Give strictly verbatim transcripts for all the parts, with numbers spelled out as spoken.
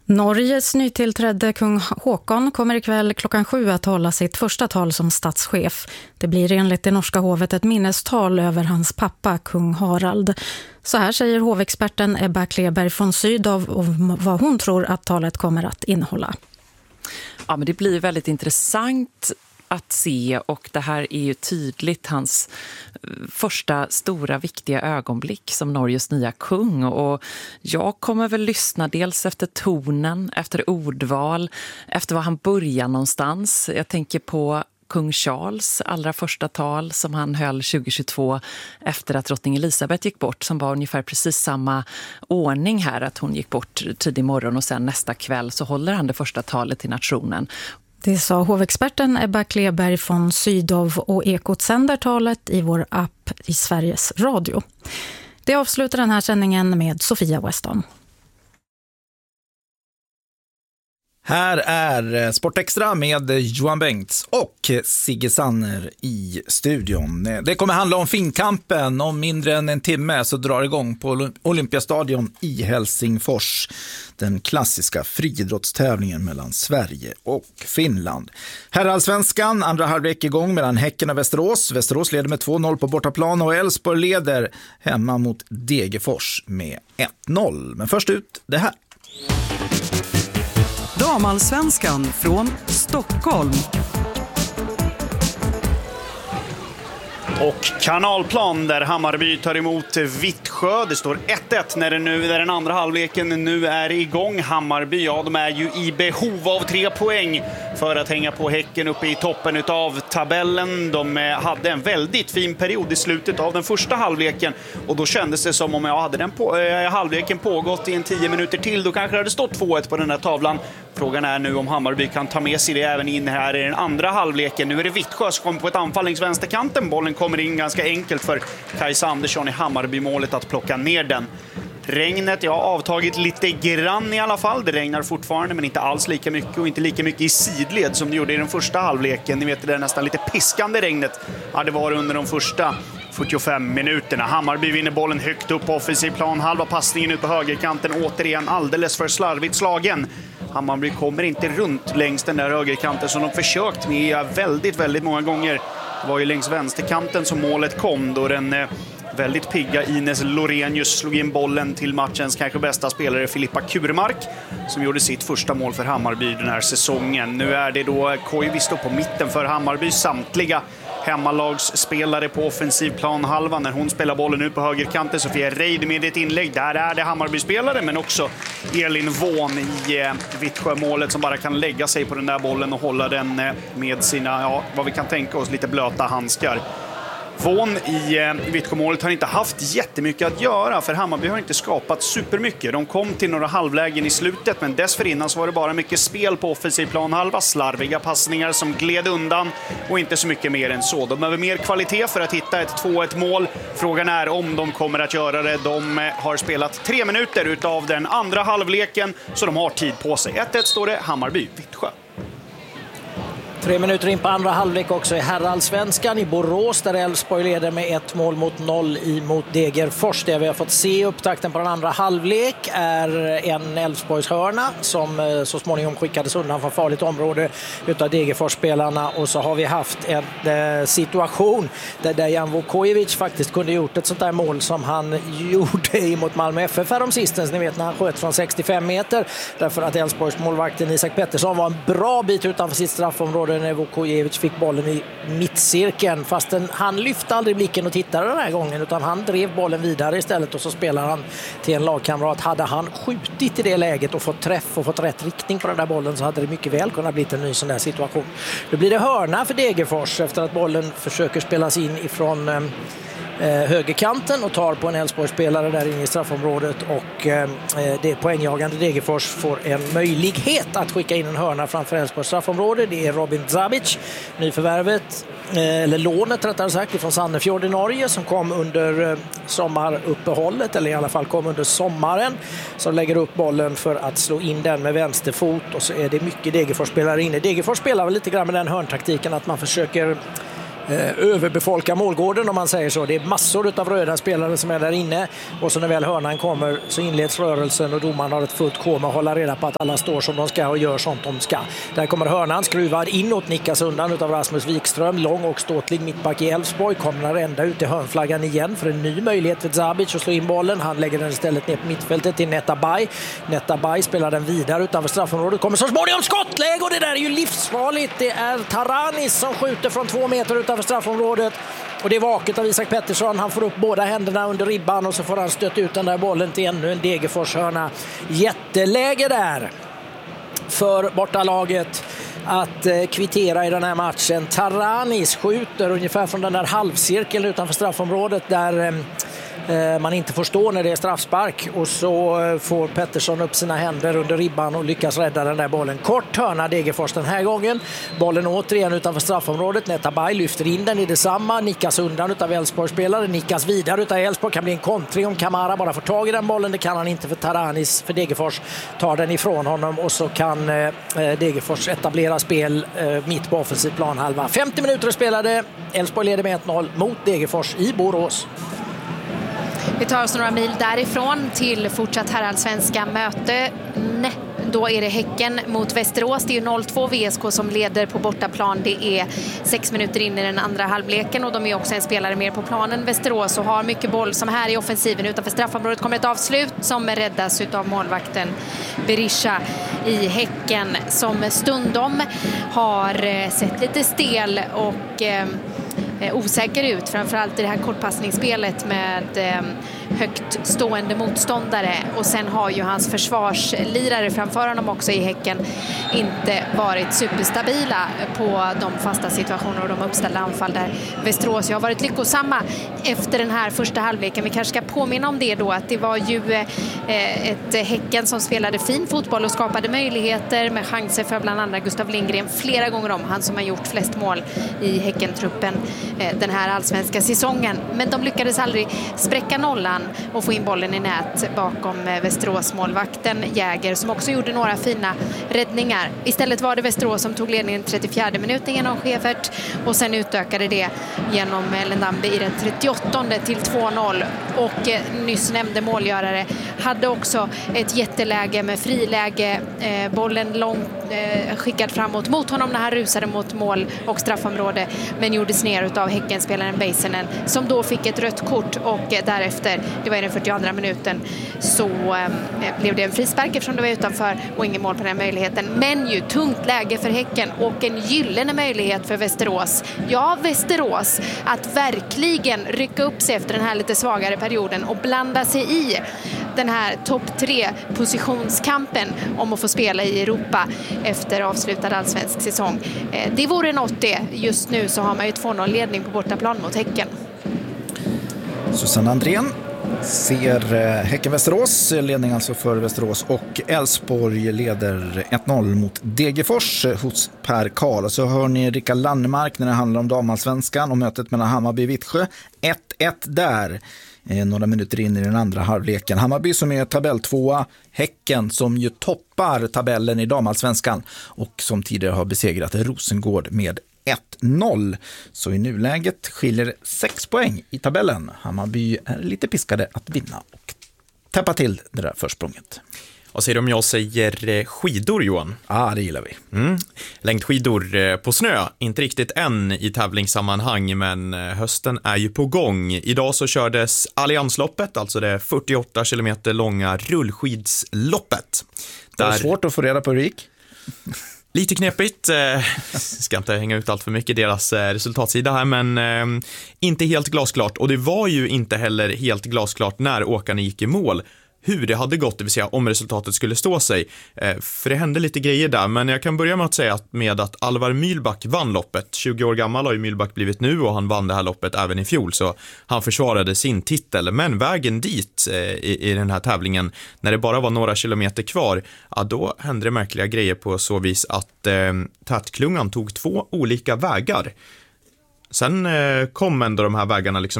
Norges nytillträdde kung Håkon kommer ikväll klockan sju att hålla sitt första tal som statschef. Det blir enligt det norska hovet ett minnestal över hans pappa, kung Harald. Så här säger hovexperten Ebba Kleberg von Sydow om vad hon tror att talet kommer att innehålla. Ja, men det blir väldigt intressant att se, och det här är ju tydligt hans första stora viktiga ögonblick som Norges nya kung, och jag kommer väl lyssna dels efter tonen, efter ordval, efter var han börjar någonstans. Jag tänker på kung Charles allra första tal som han höll tjugohundratjugotvå efter att drottning Elisabeth gick bort, som var ungefär precis samma ordning här, att hon gick bort tidig morgon och sen nästa kväll så håller han det första talet till nationen. Det sa hovexperten Ebba Kleberg von Sydow, och Ekot sänder talet i vår app i Sveriges Radio. Det avslutar den här sändningen med Sofia Weston. Här är Sportextra med Johan Bengts och Sigge Sanner i studion. Det kommer handla om finkampen. Om mindre än en timme så drar igång på Olympiastadion i Helsingfors. Den klassiska friidrottstävlingen mellan Sverige och Finland. Herrallsvenskan, andra halvlek igång mellan Häcken och Västerås. Västerås leder med två noll på bortaplan och Elfsborg leder hemma mot Degerfors med ett noll. Men först ut det här. Damallsvenskan från Stockholm. Och Kanalplan där Hammarby tar emot Vittsjö. Det står ett ett när, det nu, när den andra halvleken nu är igång. Hammarby, ja, de är ju i behov av tre poäng för att hänga på Häcken uppe i toppen av tabellen. De hade en väldigt fin period i slutet av den första halvleken, och då kändes det som om jag hade den på, äh, halvleken pågått i en tio minuter till. Då kanske det hade stått två ett på den här tavlan. Frågan är nu om Hammarby kan ta med sig det även in här i den andra halvleken. Nu är det Vittsjö som kommer på ett anfall längs vänsterkanten. Bollen kommer in ganska enkelt för Kajsa Andersson i Hammarby-målet att plocka ner den. Regnet, ja, avtagit lite grann i alla fall. Det regnar fortfarande, men inte alls lika mycket, och inte lika mycket i sidled som det gjorde i den första halvleken. Ni vet, det är nästan lite piskande regnet. Ja, det var under de första fyrtiofem minuterna. Hammarby vinner bollen högt upp på offensiv plan. Halva passningen ut på högerkanten, återigen alldeles för slarvigt slagen. Hammarby kommer inte runt längs den där högerkanten som de försökt med väldigt, väldigt många gånger. Det var ju längs vänsterkanten som målet kom, då den eh, väldigt pigga Ines Lorenius slog in bollen till matchens kanske bästa spelare Filippa Kurmark, som gjorde sitt första mål för Hammarby den här säsongen. Nu är det då Koivisto på mitten för Hammarby. Samtliga hemmalagsspelare på offensiv plan halva. När hon spelar bollen ut på högerkanten, Sofia Reid med ett inlägg. Där är det Hammarby-spelare, men också Elin Vån i eh, Vittsjö-målet som bara kan lägga sig på den där bollen och hålla den eh, med sina, ja, vad vi kan tänka oss, lite blöta handskar. Vån i eh, Vittsjö-målet har inte haft jättemycket att göra, för Hammarby har inte skapat supermycket. De kom till några halvlägen i slutet, men dessförinnan så var det bara mycket spel på offensiv plan halva, slarviga passningar som gled undan och inte så mycket mer än så. De behöver mer kvalitet för att hitta ett två ett mål. Frågan är om de kommer att göra det. De eh, har spelat tre minuter utav den andra halvleken, så de har tid på sig. ett ett står det, Hammarby-Vittsjö. Tre minuter in på andra halvlek också i herrallsvenskan i Borås, där Elfsborg leder med ett mål mot noll mot Degerfors. Det vi har fått se upptakten på den andra halvlek är en Elfsborgs hörna som så småningom skickades undan från farligt område utav Degerfors-spelarna, och så har vi haft en eh, situation där Dejan Vukojevic faktiskt kunde gjort ett sånt där mål som han gjorde mot Malmö F F här om sistens, ni vet, när han sköt från sextiofem meter, därför att Elfsborgs målvakten Isak Pettersson var en bra bit utanför sitt straffområde när Vukojevic fick bollen i mittcirkeln, fast han lyfte aldrig blicken och tittade den här gången, utan han drev bollen vidare istället, och så spelar han till en lagkamrat. Hade han skjutit i det läget och fått träff och fått rätt riktning på den där bollen, så hade det mycket väl kunnat bli en ny sån där situation. Nu blir det hörna för Degerfors efter att bollen försöker spelas in ifrån eh, högerkanten och tar på en Elfsborgsspelare där inne i straffområdet, och eh, det poängjagande Degerfors får en möjlighet att skicka in en hörna framför Elfsborgs straffområde. Det är Robin Zabic, nyförvärvet, eh, eller lånet rättare sagt, från Sandefjord i Norge, som kom under eh, sommaruppehållet, eller i alla fall kom under sommaren, som lägger upp bollen för att slå in den med vänsterfot, och så är det mycket Degerfors-spelare inne. Degerfors spelar väl lite grann med den hörntaktiken att man försöker eh, överbefolka målgården om man säger så. Det är massor av röda spelare som är där inne och så när väl hörnan kommer så inleds rörelsen och domaren har ett fullt koma att hålla reda på att alla står som de ska och gör sånt de ska. Där kommer hörnan skruvad inåt, nickas undan utav Rasmus Wikström, lång och ståtlig mittback i Elfsborg, kommer ända ut i hörnflaggan igen för en ny möjlighet för Zabic att slå in bollen. Han lägger den istället ner på mittfältet till Netabay. Netabay spelar den vidare utanför straffområdet, kommer så småningom skottläge och det där är ju livsfarligt. Det är Taranis som skjuter från två meter utanför straffområdet och det är vaket av Isak Pettersson. Han får upp båda händerna under ribban och så får han stöta ut den där bollen till ännu en Degerfors-hörna. Jätteläge där för bortalaget att eh, kvittera i den här matchen. Taranis skjuter ungefär från den där halvcirkeln utanför straffområdet där eh, man inte får stå när det är straffspark och så får Pettersson upp sina händer under ribban och lyckas rädda den där bollen. Kort hörna Degerfors den här gången. Bollen återigen utanför straffområdet. Netabay lyfter in den i detsamma. Nickas undan utav Elfsborg-spelare. Nickas vidare utav Elfsborg. Kan bli en kontring om Kamara bara får tag i den bollen. Det kan han inte för Taranis för Degerfors tar den ifrån honom och så kan eh, Degerfors etablera spel eh, mitt på offensiv planhalva. femtio minuter spelade. Elfsborg leder med ett noll mot Degerfors i Borås. Vi tar oss några mil därifrån till fortsatt herrallsvenska möte. Nej. Då är det Häcken mot Västerås. Det är ju noll två V S K som leder på bortaplan. Det är sex minuter in i den andra halvleken och de är också en spelare mer på planen. Västerås och har mycket boll som här i offensiven. Utanför straffområdet kommer ett avslut som räddas av målvakten Berisha i Häcken som stundom har sett lite stel och eh, osäker ut, framförallt i det här kortpassningsspelet med eh, högt stående motståndare och sen har ju hans försvarslirare framför honom också i Häcken inte varit superstabila på de fasta situationer och de uppställda anfall där Västerås har varit lyckosamma efter den här första halvleken. Vi kanske ska påminna om det då att det var ju eh, ett Häcken som spelade fin fotboll och skapade möjligheter med chanser för bland andra Gustav Lindgren flera gånger om, han som har gjort flest mål i Häcken-truppen eh, den här allsvenska säsongen. Men de lyckades aldrig spräcka nollan och få in bollen i nät bakom Västerås målvakten Jäger som också gjorde några fina räddningar. Istället var det Västerås som tog ledningen i trettiofjärde minuten genom Schäfert och sen utökade det genom Lendambi i den trettioåttonde till två noll och eh, nyss nämnde målgörare hade också ett jätteläge med friläge, eh, bollen långt eh, skickad framåt mot honom när han rusade mot mål och straffområde men gjordes ner utav Häckenspelaren Beisenen som då fick ett rött kort och eh, därefter, det var i den fyrtioandra minuten, så eh, blev det en frispark eftersom det var utanför och ingen mål på den möjligheten. Men ju tungt läge för Häcken och en gyllene möjlighet för Västerås. Ja, Västerås att verkligen rycka upp sig efter den här lite svagare perioden och blanda sig i den här topp tre positionskampen om att få spela i Europa efter avslutad allsvensk säsong. Eh, det vore något det. Just nu så har man ju två noll ledning på bortaplan mot Häcken. Susanne Andrén ser Häcken-Västerås, ledning alltså för Västerås, och Elfsborg leder ett noll mot Degerfors hos Per Karl. Så hör ni Rickard Landmark när det handlar om damallsvenskan och mötet mellan Hammarby och Vittsjö. ett ett där. Några minuter in i den andra halvleken. Hammarby som är tabelltvåa, Häcken som ju toppar tabellen i damallsvenskan och som tidigare har besegrat Rosengård med ett noll. Så i nuläget skiljer sex poäng i tabellen. Hammarby är lite piskade att vinna och täppa till det där försprånget. Vad säger du om jag säger skidor, Johan? Ja, ah, det gillar vi. Mm. Längdskidor på snö, inte riktigt än i tävlingssammanhang, men hösten är ju på gång. Idag så kördes Alliansloppet, alltså det fyrtioåtta kilometer långa rullskidsloppet. Det är svårt att få reda på hur det gick. Lite knepigt, eh, ska inte hänga ut allt för mycket deras eh, resultatsida här, men eh, inte helt glasklart. Och det var ju inte heller helt glasklart när åkarna gick i mål hur det hade gått, det vill säga om resultatet skulle stå sig. Eh, för det hände lite grejer där, men jag kan börja med att säga att med att Alvar Mühlback vann loppet. tjugo år gammal har ju Mühlback blivit nu och han vann det här loppet även i fjol, så han försvarade sin titel. Men vägen dit eh, i, i den här tävlingen, när det bara var några kilometer kvar, ja, då hände det märkliga grejer på så vis att eh, tätklungan tog två olika vägar. Sen eh, kom ändå de här vägarna liksom ihop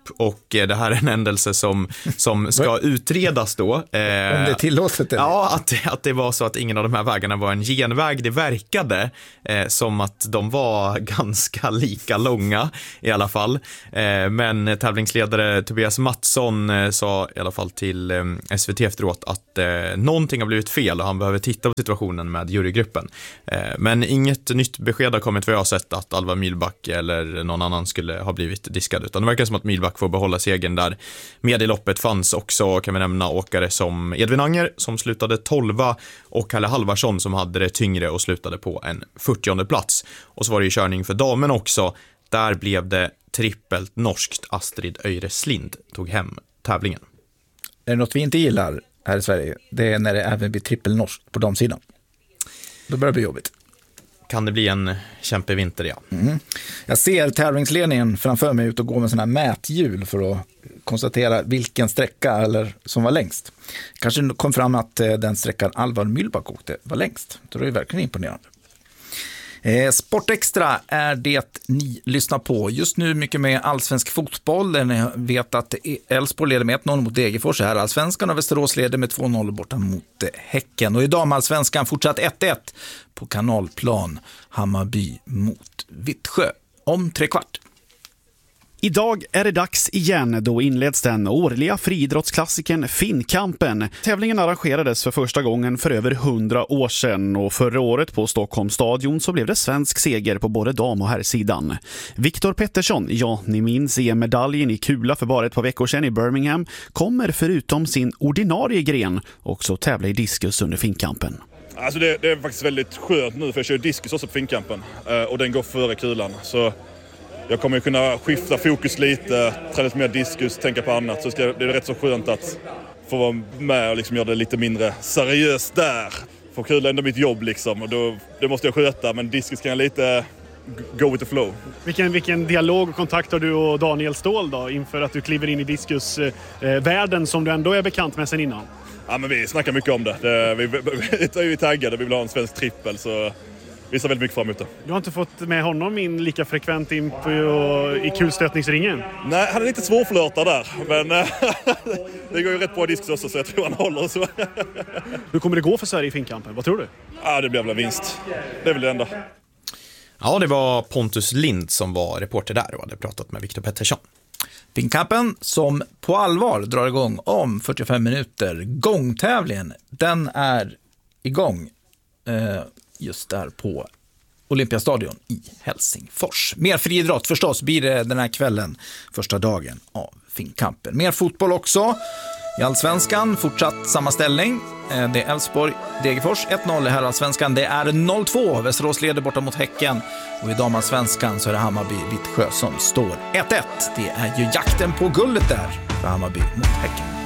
och det här är en händelse som, som ska utredas då. Eh, Om det är tillåtet eller? Ja, att, att det var så att ingen av de här vägarna var en genväg. Det verkade eh, som att de var ganska lika långa i alla fall. Eh, men tävlingsledare Tobias Mattsson eh, sa i alla fall till eh, S V T efteråt att eh, någonting har blivit fel och han behöver titta på situationen med jurygruppen. Eh, men inget nytt besked har kommit vad jag har sett att Alva Mylback eller någon annan skulle ha blivit diskad, utan det verkar som att Mylback får behålla segern där. Med i loppet fanns också, kan vi nämna, åkare som Edvin Anger som slutade tolva och Kalle Halvarsson som hade det tyngre och slutade på en fyrtionde plats. Och så var det ju körning för damen också. Där blev det trippelt norskt. Astrid Øyre-Slind tog hem tävlingen. Är det något vi inte gillar här i Sverige? Det är när det även blir trippel norskt på damsidan. Då börjar det bli jobbigt. Kan det bli en kämpevinter, ja. Mm. Jag ser tävlingsledningen framför mig ut och gå med sådana här mäthjul för att konstatera vilken sträcka eller som var längst. Kanske kom fram att den sträckan Alvar Mylback åkte var längst. Det är ju verkligen imponerande. Eh, Sportextra är det ni lyssnar på. Just nu mycket med allsvensk fotboll. Där ni vet att Elfsborg leder med ett noll mot Degerfors här allsvenskan och Västerås leder med två noll borta mot Häcken. Och i damallsvenskan fortsatt ett ett på kanalplan. Hammarby mot Vittsjö om tre kvart. Idag är det dags igen, då inleds den årliga friidrottsklassikern Finnkampen. Tävlingen arrangerades för första gången för över hundra år sedan och förra året på Stockholms stadion så blev det svensk seger på både dam- och herrsidan. Viktor Pettersson, ja ni minns E M-medaljen i kula för bara ett par veckor sedan i Birmingham, kommer förutom sin ordinarie gren också tävla i diskus under Finnkampen. Alltså det, det är faktiskt väldigt skönt nu för jag kör diskus också på Finnkampen och den går före kulan så... Jag kommer kunna skifta fokus lite, träna lite mer diskus, tänka på annat. Så ska, det är rätt så skönt att få vara med och liksom göra det lite mindre seriöst där. För kul är ändå mitt jobb liksom och då, det måste jag sköta. Men diskus kan jag lite go with the flow. Vilken, vilken dialog och kontakt har du och Daniel Ståhl då inför att du kliver in i diskusvärlden eh, som du ändå är bekant med sen innan? Ja men vi snackar mycket om det. det vi, vi, vi är taggade, vi vill ha en svensk trippel så... Vi ser väldigt mycket fram emot det. Du har inte fått med honom in lika frekvent in på, i kulstötningsringen? Nej, han är lite svårflörtad där. Men det går ju rätt bra i diskus också så jag tror han håller så. Hur kommer det gå för Sverige i Finnkampen? Vad tror du? Ja, det blir väl en vinst. Det är väl det enda. Ja, det var Pontus Lind som var reporter där och hade pratat med Viktor Pettersson. Finnkampen som på allvar drar igång om fyrtiofem minuter. Gångtävlingen, den är igång. Eh, just där på Olympiastadion i Helsingfors. Mer friidrott förstås blir det den här kvällen, första dagen av Finnkampen. Mer fotboll också. I allsvenskan fortsatt samma ställning. Det är Elfsborg Degerfors ett noll i herrallsvenskan. Det är noll två. Västerås leder borta mot Häcken. Och i damallsvenskan så är det Hammarby Vittsjö som står ett ett. Det är ju jakten på guldet där för Hammarby mot Häcken.